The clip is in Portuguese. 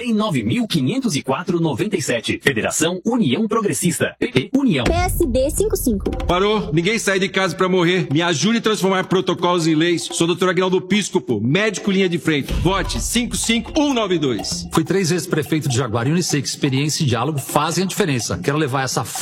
Lei 9.504/97. Federação União Progressista. PP União. PSB 55. Parou? Ninguém sai de casa pra morrer. Me ajude a transformar protocolos em leis. Sou Dr. Aguinaldo Piscopo, médico linha de frente. Vote 55192. Fui 3 vezes prefeito de Jaguariúna e sei que experiência e diálogo fazem a diferença. Quero levar essa